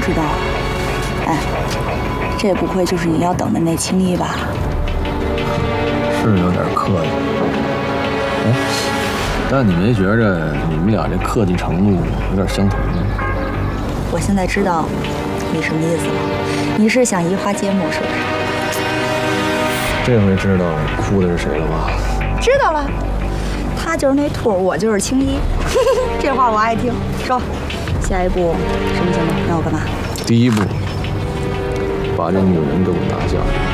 知道啊。哎，这不会就是你要等的那青衣吧？ 是有点客气。哎，但你没觉着你们俩这客气程度有点相同吗？ 我现在知道你什么意思了，你是想移花接木是不是？ 这回知道哭的是谁了吧？ 知道了，他就是那兔，我就是青衣。这话我爱听。说，下一步什么行动？让我干嘛？ 第一步，把这女人给我拿下。